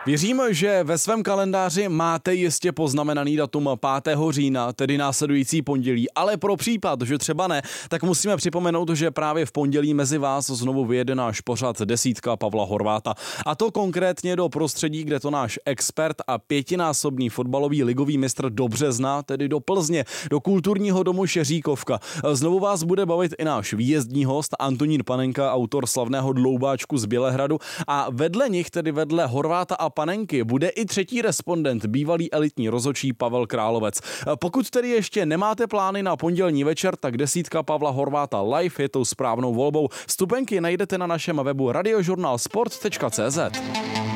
Věřím, že ve svém kalendáři máte jistě poznamenaný datum 5. října, tedy následující pondělí, ale pro případ, že třeba ne, tak musíme připomenout, že právě v pondělí mezi vás znovu vyjede náš pořad Desítka Pavla Horváta. A to konkrétně do prostředí, kde to náš expert a 5násobný fotbalový ligový mistr dobře zná, tedy do Plzně, do kulturního domu Šeříkovka. Znovu vás bude bavit i náš výjezdní host Antonín Panenka, autor slavného Dloubáčku z Bělehradu, a vedle nich, tedy vedle Horváta a Panenky, bude i třetí respondent, bývalý elitní rozhodčí Pavel Královec. Pokud tedy ještě nemáte plány na pondělní večer, tak Desítka Pavla Horváta live je tou správnou volbou. Vstupenky najdete na našem webu radiožurnalsport.cz.